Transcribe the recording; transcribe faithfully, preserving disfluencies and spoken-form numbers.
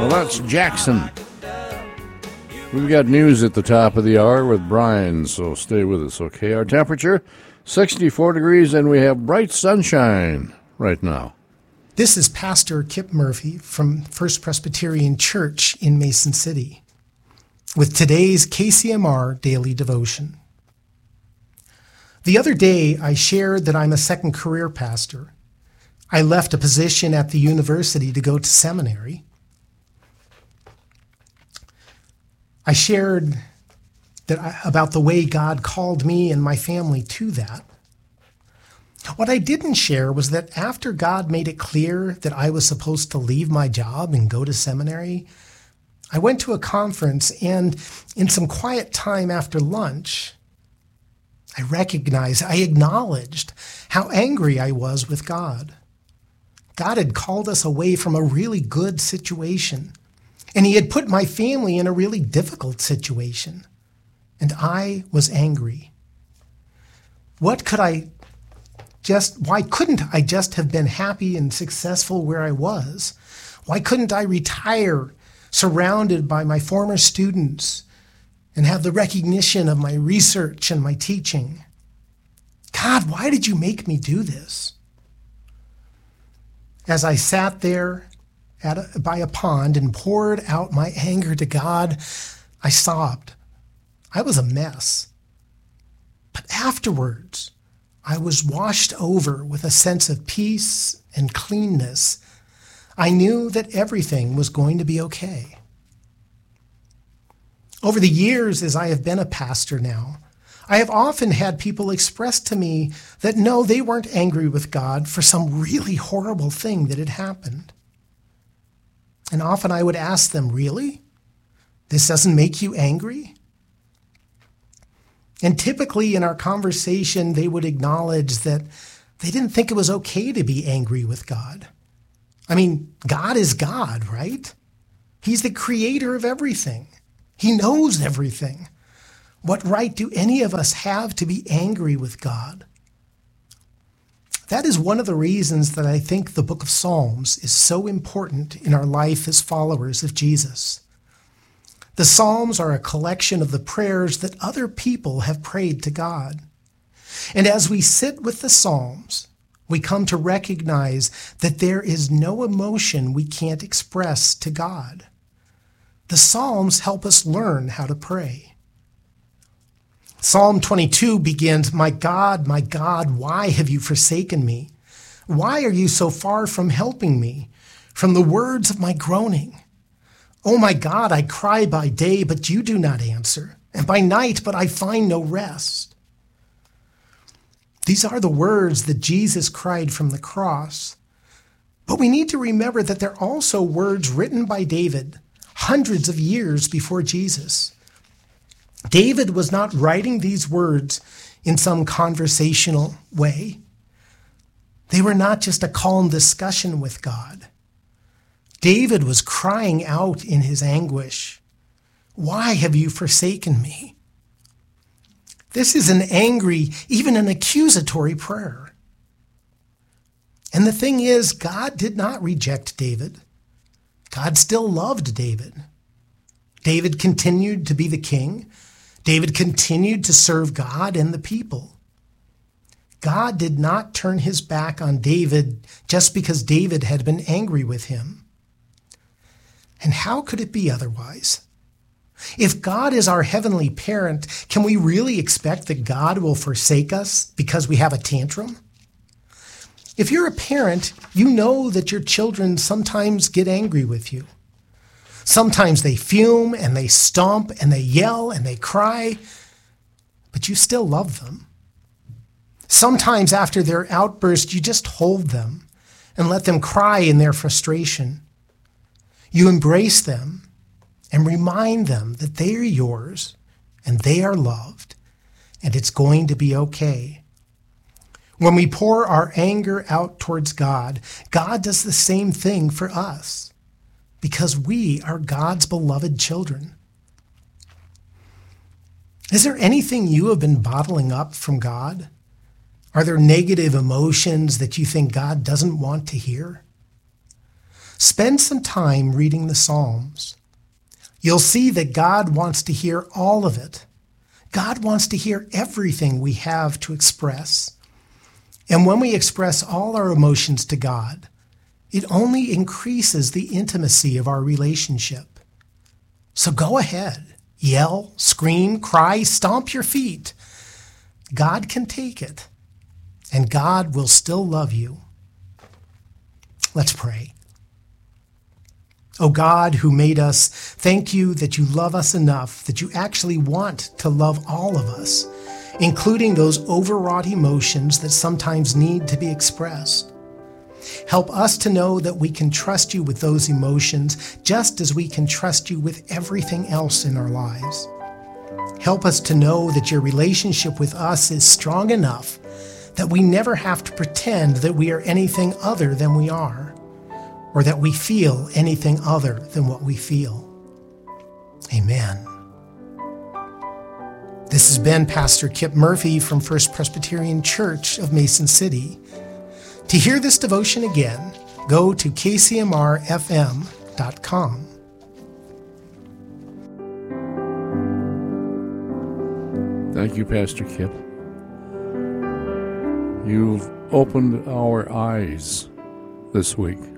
Well, that's Jackson. We've got news at the top of the hour with Brian, so stay with us, okay? Our temperature, sixty-four degrees, and we have bright sunshine right now. This is Pastor Kip Murphy from First Presbyterian Church in Mason City with today's K C M R Daily Devotion. The other day, I shared that I'm a second career pastor. I left a position at the university to go to seminary. I shared that I, about the way God called me and my family to that. What I didn't share was that after God made it clear that I was supposed to leave my job and go to seminary, I went to a conference, and in some quiet time after lunch, I recognized, I acknowledged how angry I was with God. God had called us away from a really good situation, and he had put my family in a really difficult situation, and I was angry. What could I just, why couldn't I just have been happy and successful where I was? Why couldn't I retire surrounded by my former students and have the recognition of my research and my teaching? God, why did you make me do this? As I sat there at a, by a pond and poured out my anger to God, I sobbed. I was a mess. But afterwards, I was washed over with a sense of peace and cleanness. I knew that everything was going to be okay. Over the years, as I have been a pastor now, I have often had people express to me that no, they weren't angry with God for some really horrible thing that had happened. And often I would ask them, really? This doesn't make you angry? And typically in our conversation, they would acknowledge that they didn't think it was okay to be angry with God. I mean, God is God, right? He's the creator of everything. He knows everything. What right do any of us have to be angry with God? That is one of the reasons that I think the book of Psalms is so important in our life as followers of Jesus. The Psalms are a collection of the prayers that other people have prayed to God. And as we sit with the Psalms, we come to recognize that there is no emotion we can't express to God. The Psalms help us learn how to pray. Psalm twenty-two begins, "My God, my God, why have you forsaken me? Why are you so far from helping me, from the words of my groaning? Oh my God, I cry by day, but you do not answer, and by night, but I find no rest." These are the words that Jesus cried from the cross. But we need to remember that they're also words written by David hundreds of years before Jesus. David was not writing these words in some conversational way. They were not just a calm discussion with God. David was crying out in his anguish, "Why have you forsaken me?" This is an angry, even an accusatory prayer. And the thing is, God did not reject David. God still loved David. David continued to be the king. David continued to serve God and the people. God did not turn his back on David just because David had been angry with him. And how could it be otherwise? If God is our heavenly parent, can we really expect that God will forsake us because we have a tantrum? If you're a parent, you know that your children sometimes get angry with you. Sometimes they fume and they stomp and they yell and they cry, but you still love them. Sometimes after their outburst, you just hold them and let them cry in their frustration. You embrace them and remind them that they are yours and they are loved and it's going to be okay. When we pour our anger out towards God, God does the same thing for us because we are God's beloved children. Is there anything you have been bottling up from God? Are there negative emotions that you think God doesn't want to hear? Spend some time reading the Psalms. You'll see that God wants to hear all of it. God wants to hear everything we have to express. And when we express all our emotions to God, it only increases the intimacy of our relationship. So go ahead, yell, scream, cry, stomp your feet. God can take it, and God will still love you. Let's pray. Oh God, who made us, thank you that you love us enough, that you actually want to love all of us, including those overwrought emotions that sometimes need to be expressed. Help us to know that we can trust you with those emotions just as we can trust you with everything else in our lives. Help us to know that your relationship with us is strong enough that we never have to pretend that we are anything other than we are, or that we feel anything other than what we feel. Amen. This has been Pastor Kip Murphy from First Presbyterian Church of Mason City. To hear this devotion again, go to k c m r f m dot com. Thank you, Pastor Kip. You've opened our eyes this week.